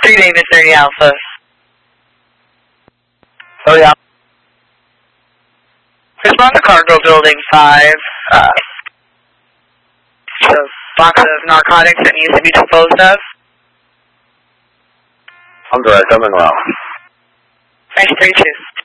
3 David, 30 Alpha. Oh yeah. Respond to Cargo Building 5. The box of narcotics that needs to be disposed of. I'm direct, I'm in well. Nice 3-2.